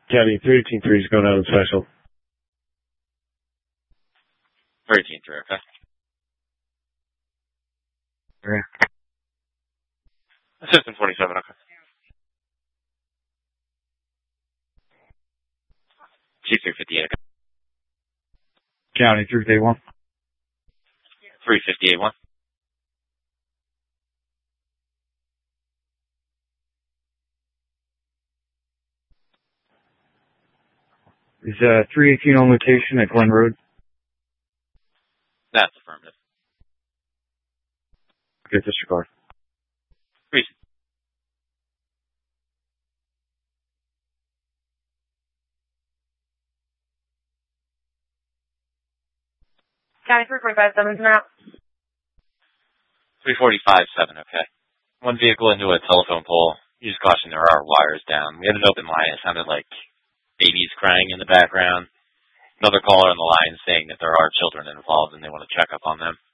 County 318-3 is going out on special. 318-3, okay. Okay. Assistant 47, okay. Chief 358, okay. County 381. 358-1. Is 318 on location at Glen Road? That's affirmative. Okay, disregard. Reason. County 345-7's now. 345-7, okay. One vehicle into a telephone pole. Use caution, there are wires down. We had an open line. It sounded like babies crying in the background. Another caller on the line saying that there are children involved and they want to check up on them.